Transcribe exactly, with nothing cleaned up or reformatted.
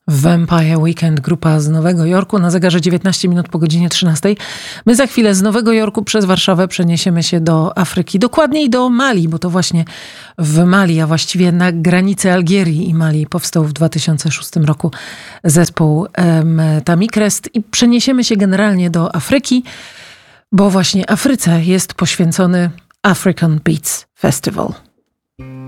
Vampire Weekend, grupa z Nowego Jorku, na zegarze dziewiętnaście minut po godzinie trzynastej. My za chwilę z Nowego Jorku przez Warszawę przeniesiemy się do Afryki, dokładniej do Mali, bo to właśnie w Mali, a właściwie na granicy Algierii i Mali powstał w dwa tysiące szóstym roku zespół um, Tamikrest i przeniesiemy się generalnie do Afryki, bo właśnie Afryce jest poświęcony African Beats Festival.